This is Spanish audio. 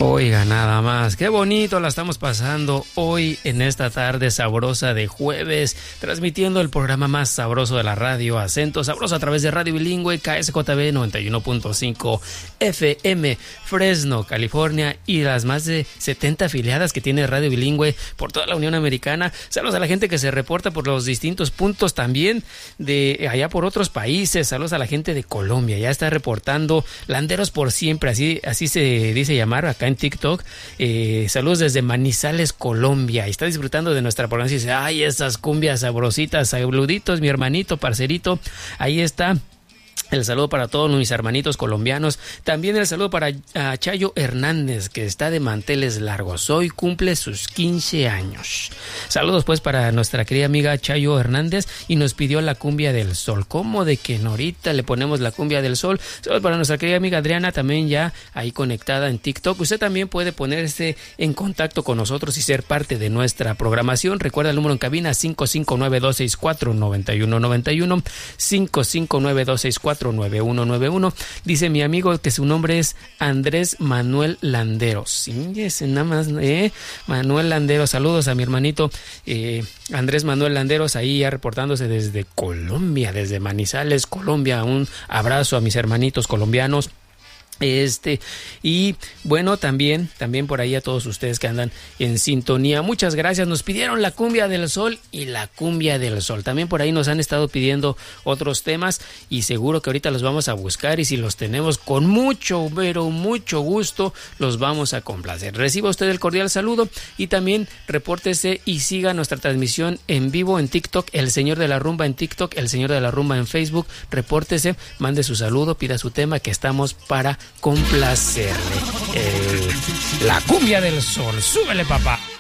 Oiga, nada más, qué bonito la estamos pasando hoy en esta tarde sabrosa de jueves, transmitiendo el programa más sabroso de la radio, Acento Sabroso, a través de Radio Bilingüe, KSJB 91.5 FM, Fresno, California, y las más de 70 afiliadas que tiene Radio Bilingüe por toda la Unión Americana. Saludos a la gente que se reporta por los distintos puntos también de allá por otros países. Saludos a la gente de Colombia, ya está reportando Landeros por Siempre, así se dice llamar acá en TikTok. Saludos desde Manizales, Colombia, y está disfrutando de nuestra programación y dice, ay, esas cumbias sabrositas, saluditos, mi hermanito, parcerito, ahí está. El saludo para todos mis hermanitos colombianos. También el saludo para Chayo Hernández, que está de manteles largos. Hoy cumple sus 15 años. Saludos pues para nuestra querida amiga Chayo Hernández, y nos pidió la cumbia del sol. ¿Cómo de que ahorita le ponemos la cumbia del sol? Saludos para nuestra querida amiga Adriana, también ya ahí conectada en TikTok. Usted también puede ponerse en contacto con nosotros y ser parte de nuestra programación. Recuerda el número en cabina 559-264-9191, 559-264-9191. Dice mi amigo que su nombre es Andrés Manuel Landeros. Sí, ese nada más, Manuel Landeros. Saludos a mi hermanito Andrés Manuel Landeros, ahí ya reportándose desde Colombia, desde Manizales, Colombia. Un abrazo a mis hermanitos colombianos. Y bueno, también por ahí a todos ustedes que andan en sintonía, muchas gracias. Nos pidieron la cumbia del sol y la cumbia del sol. También por ahí nos han estado pidiendo otros temas, y seguro que ahorita los vamos a buscar, y si los tenemos, con mucho, pero mucho gusto los vamos a complacer. Reciba usted el cordial saludo, y también repórtese y siga nuestra transmisión en vivo en TikTok, El Señor de la Rumba en TikTok, El Señor de la Rumba en Facebook. Repórtese, mande su saludo, pida su tema, que estamos para complacerle. La cumbia del sol, súbele, papá.